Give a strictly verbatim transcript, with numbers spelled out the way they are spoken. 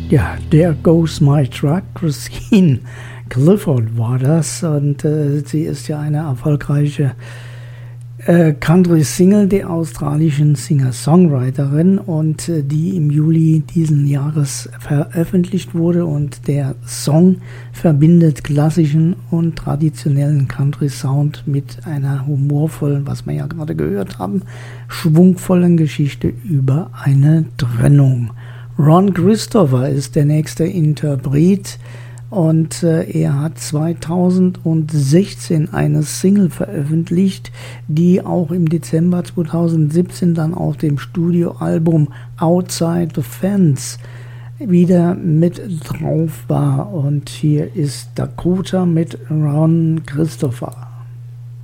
Ja, There Goes My Truck, Christine Clifford war das, und äh, sie ist ja eine erfolgreiche äh, Country-Single der australischen Singer-Songwriterin und äh, die im Juli diesen Jahres veröffentlicht wurde, und der Song verbindet klassischen und traditionellen Country-Sound mit einer humorvollen, was wir ja gerade gehört haben, schwungvollen Geschichte über eine Trennung. Ron Christopher ist der nächste Interpret, und äh, er hat zweitausendsechzehn eine Single veröffentlicht, die auch im Dezember zweitausendsiebzehn dann auf dem Studioalbum Outside the Fence wieder mit drauf war. Und hier ist Dakota mit Ron Christopher.